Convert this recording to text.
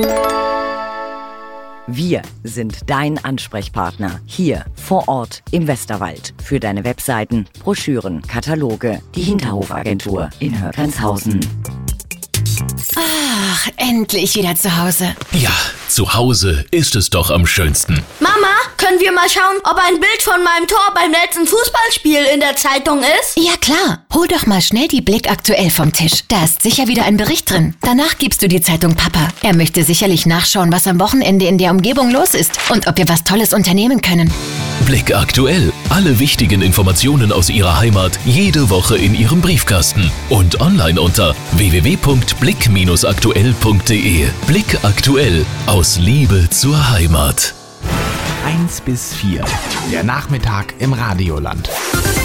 Wir sind dein Ansprechpartner hier vor Ort im Westerwald für deine Webseiten, Broschüren, Kataloge, die Hinterhofagentur in Hörgrenzhausen. Ach, endlich wieder zu Hause. Ja, zu Hause ist es doch am schönsten. Mama, können wir mal schauen, ob ein Bild von meinem Tor beim letzten Fußballspiel in der Zeitung ist? Ja klar, hol doch mal schnell die Blick aktuell vom Tisch. Da ist sicher wieder ein Bericht drin. Danach gibst du die Zeitung Papa. Er möchte sicherlich nachschauen, was am Wochenende in der Umgebung los ist und ob wir was Tolles unternehmen können. Blick aktuell. Alle wichtigen Informationen aus Ihrer Heimat jede Woche in Ihrem Briefkasten und online unter www.blick-aktuell.de. Blick aktuell. Aus Liebe zur Heimat. 1 bis 4. Der Nachmittag im Radioland.